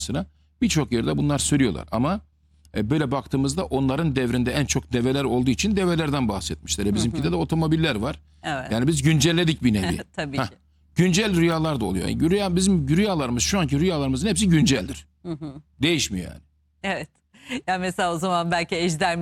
birçok yerde bunlar söylüyorlar ama böyle baktığımızda onların devrinde en çok develer olduğu için develerden bahsetmişler. Bizimkide de otomobiller var. Evet. Yani biz güncelledik bir nevi. Tabii Heh, ki. güncel rüyalar da oluyor. Yani bizim rüyalarımız, şu anki rüyalarımızın hepsi günceldir. Değişmiyor yani. Evet. Yani mesela o zaman belki ejder